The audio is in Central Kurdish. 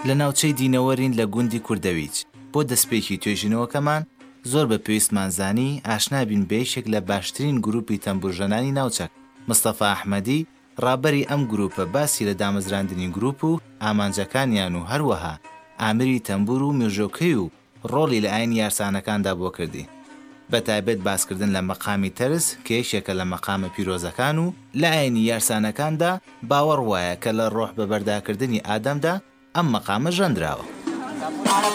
لە ناوچەی دینەوەرین لە گوندی کوردەویچ. بۆ دەستپێکی توێژینەوەکەمان زۆر بە پێویستمان زانی ئاشنا بین بەیەکێک لە باشترین گروپی تەمبورژەنانی ناوچەک. مستەفا ئەحمەدی ڕابەری ئەم گروپە باسی لە دامەزراندنی گروپ و ئامانجەکانیان و هەروەها ئامری تەمبور و مێژۆکەی و ڕۆڵی لە ئاین یارسانەکاندا بۆ کردی. بەتایبەت باسکردن لە مەقامی تەرس کە یەکێکە لە مەقامە پیرۆزەکان و لە ئاینی یارسانەکاندا باوەڕ وایە کە لە ڕۆح بە بەرداکردنی ئادەمدا ئەم مەقامە ژەندراوە.